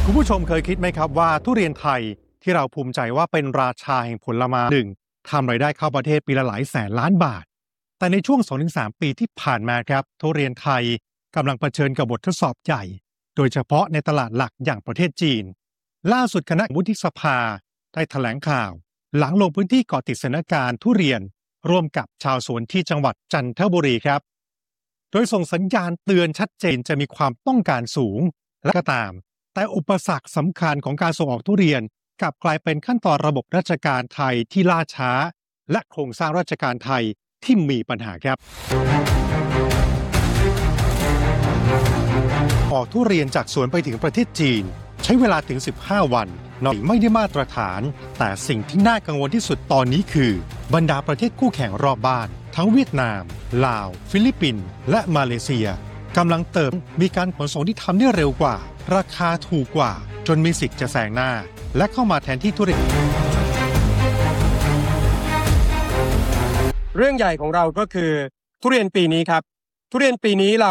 คุณผู้ชมเคยคิดไหมครับว่าทุเรียนไทยที่เราภูมิใจว่าเป็นราชาแห่งผลไม้หนึ่งทำรายได้เข้าประเทศปีละหลายแสนล้านบาทแต่ในช่วง 2-3 ปีที่ผ่านมาครับทุเรียนไทยกำลังเผชิญกับบททดสอบใหญ่โดยเฉพาะในตลาดหลักอย่างประเทศจีนล่าสุดคณะวุฒิสภาได้แถลงข่าวหลังลงพื้นที่เกาะติดสถานการณ์ทุเรียนร่วมกับชาวสวนที่จังหวัดจันทบุรีครับโดยส่งสัญญาณเตือนชัดเจนจะมีความต้องการสูงและก็ตามแต่อุปสรรคสำคัญของการส่งออกทุเรียนกลับกลายเป็นขั้นตอนระบบราชการไทยที่ล่าช้าและโครงสร้างราชการไทยที่มีปัญหาครับออกทุเรียนจากสวนไปถึงประเทศจีนใช้เวลาถึง15 วันนอกไม่ได้มาตรฐานแต่สิ่งที่น่ากังวลที่สุดตอนนี้คือบรรดาประเทศคู่แข่งรอบบ้านทั้งเวียดนามลาวฟิลิปปินส์และมาเลเซียกำลังมีการขนส่งที่ทำได้เร็วกว่าราคาถูกกว่าจนมีสิทธิ์จะแซงหน้าและเข้ามาแทนที่ทุเรียนเรื่องใหญ่ของเราก็คือทุเรียนปีนี้ครับทุเรียนปีนี้เรา